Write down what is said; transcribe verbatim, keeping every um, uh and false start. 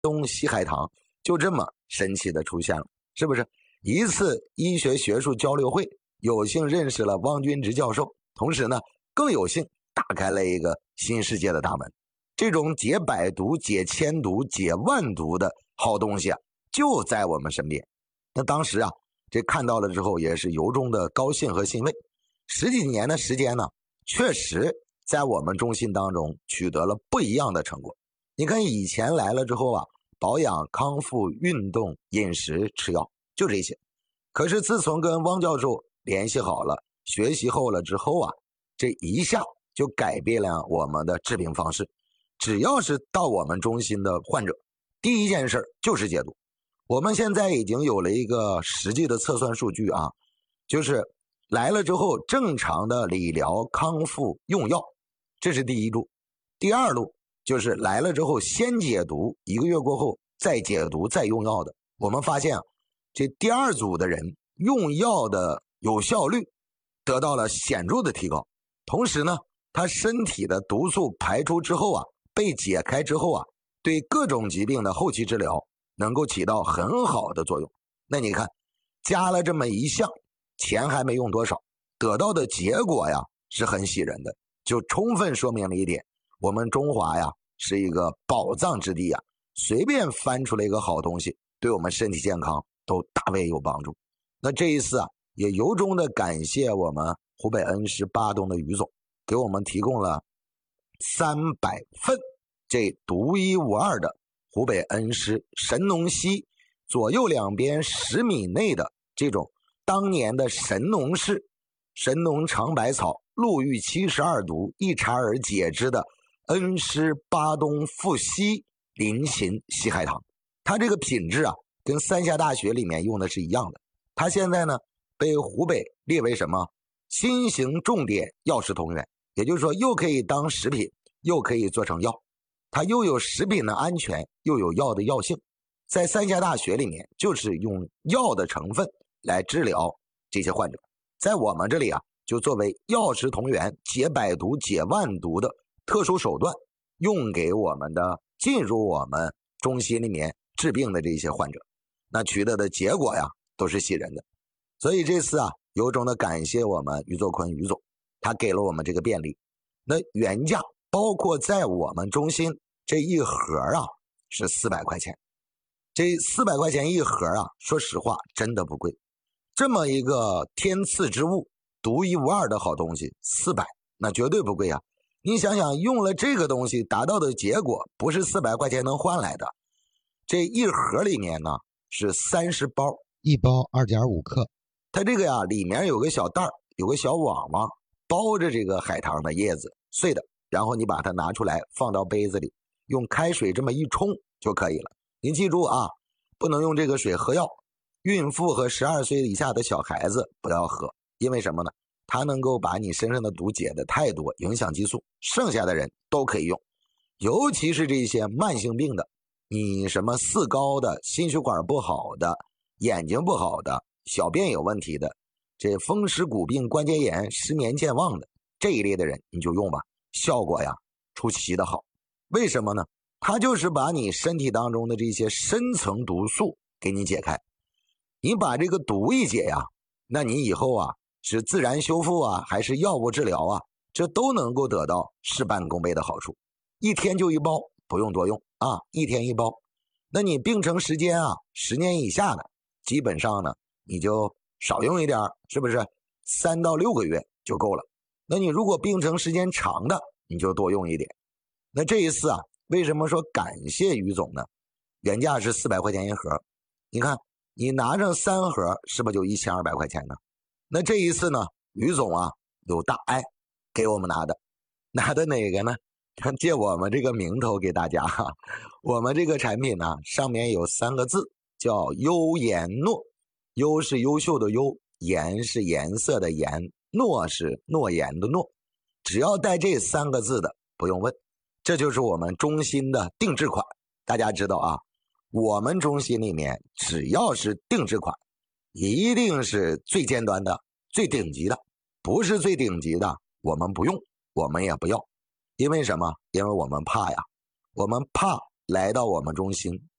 东西海棠就这么神奇的出现了，是不是？一次医学学术交流会，有幸认识了汪君直教授，同时呢，更有幸打开了一个新世界的大门。这种解百毒、解千毒、解万毒的好东西啊，就在我们身边。那当时啊，这看到了之后，也是由衷的高兴和欣慰。十几年的时间呢，确实在我们中心当中取得了不一样的成果。你看以前来了之后啊，保养、康复、运动、饮食、吃药，就这些。可是自从跟汪教授联系好了，学习后了之后啊，这一下就改变了我们的治病方式。只要是到我们中心的患者，第一件事就是解毒。我们现在已经有了一个实际的测算数据啊，就是来了之后正常的理疗、康复、用药，这是第一路。第二路就是来了之后先解毒，一个月过后再解毒再用药的。我们发现啊，这第二组的人用药的有效率得到了显著的提高，同时呢，他身体的毒素排出之后啊，被解开之后啊，对各种疾病的后期治疗能够起到很好的作用。那你看，加了这么一项，钱还没用多少，得到的结果呀是很喜人的，就充分说明了一点，我们中华呀是一个宝藏之地呀，随便翻出来一个好东西，对我们身体健康都大为有帮助。那这一次啊，也由衷的感谢我们湖北恩施巴东的于总，给我们提供了三百份这独一无二的湖北恩施神农溪左右两边十米内的这种当年的神农氏神农尝百草、陆玉七十二毒一查而解之的恩施巴东富硒临沂西海棠。它这个品质啊，跟三峡大学里面用的是一样的。它现在呢，被湖北列为什么新型重点药食同源，也就是说又可以当食品，又可以做成药，它又有食品的安全，又有药的药性。在三峡大学里面就是用药的成分来治疗这些患者，在我们这里啊，就作为药食同源、解百毒、解万毒的特殊手段，用给我们的进入我们中心里面治病的这些患者，那取得的结果呀都是喜人的。所以这次啊，由衷的感谢我们于作坤于总，他给了我们这个便利。那原价包括在我们中心这一盒啊是四百块钱，这四百块钱一盒啊，说实话真的不贵。这么一个天赐之物，独一无二的好东西，四百那绝对不贵啊。你想想，用了这个东西达到的结果，不是四百块钱能换来的。这一盒里面呢是三十包， 一包 二点五 克。 它这个呀里面有个小袋儿，有个小网网包着这个海棠的叶子碎的，然后你把它拿出来放到杯子里，用开水这么一冲就可以了。您记住啊，不能用这个水喝药，孕妇和十二岁以下的小孩子不要喝，因为什么呢？它能够把你身上的毒解的太多，影响激素，剩下的人都可以用。尤其是这些慢性病的，你什么四高的、心血管不好的、眼睛不好的、小便有问题的，这风湿骨病、关节炎、失眠健忘的这一类的人，你就用吧，效果呀出奇的好。为什么呢？它就是把你身体当中的这些深层毒素给你解开。你把这个毒一解呀，那你以后啊是自然修复啊，还是药物治疗啊，这都能够得到事半功倍的好处。一天就一包，不用多用啊，一天一包。那你病程时间啊，十年以下的，基本上呢你就少用一点，是不是？三到六个月就够了。那你如果病程时间长的，你就多用一点。那这一次啊，为什么说感谢于总呢？原价是四百块钱一盒，你看你拿上三盒，是不是就一千二百块钱呢？那这一次呢，于总啊有大爱给我们拿的，拿的哪个呢？借我们这个名头给大家哈，我们这个产品呢上面有三个字叫优颜诺，优是优秀的优，颜是颜色的颜，诺是诺言的诺。只要带这三个字的不用问，这就是我们中心的定制款。大家知道啊，我们中心里面只要是定制款，一定是最尖端的、最顶级的，不是最顶级的我们不用，我们也不要。因为什么？因为我们怕呀，我们怕来到我们中心，